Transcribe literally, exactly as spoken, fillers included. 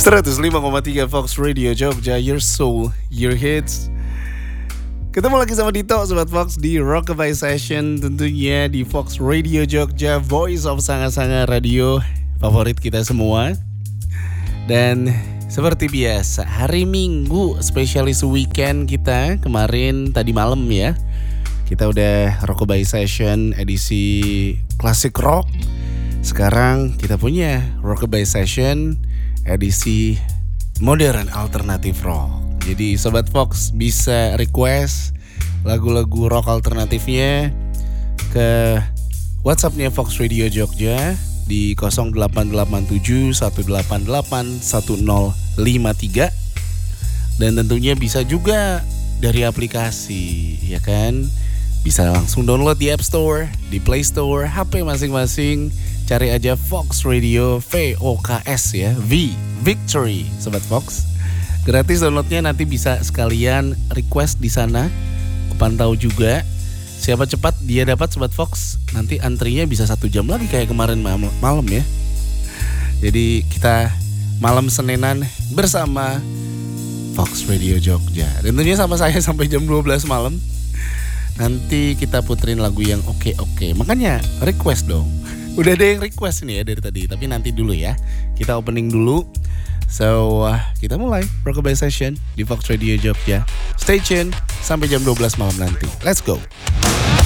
seratus lima koma tiga Fox Radio Jogja, your soul, your hits. Ketemu lagi sama Dito, Sobat Fox, di Rockabye Session. Tentunya di Fox Radio Jogja, voice of sanga-sanga radio favorit kita semua. Dan seperti biasa, hari Minggu, spesialis weekend kita kemarin tadi malam ya. Kita udah Rockabye Session edisi klasik rock. Sekarang kita punya Rockabye Session edisi modern alternatif rock. Jadi Sobat Fox bisa request lagu-lagu rock alternatifnya ke WhatsApp-nya Fox Radio Jogja di nol delapan delapan tujuh satu delapan delapan satu nol lima tiga. Dan tentunya bisa juga dari aplikasi, ya kan? Bisa langsung download di App Store, di Play Store, H P masing-masing. Cari aja Fox Radio, V O K S ya, V, Victory, Sobat Fox. Gratis downloadnya, nanti bisa sekalian request di sana. Pantau juga, siapa cepat dia dapat Sobat Fox. Nanti antrinya bisa satu jam lagi kayak kemarin malam, malam ya. Jadi kita malam Seninan bersama Fox Radio Jogja. Dan tentunya sama saya sampai jam dua belas malam. Nanti kita puterin lagu yang oke-oke. Makanya request dong. Udah ada yang request nih ya dari tadi. Tapi nanti dulu ya. Kita opening dulu. So uh, kita mulai Rockabye Session di Fox Radio Jogja. Stay tune sampai jam dua belas malam nanti. Let's go.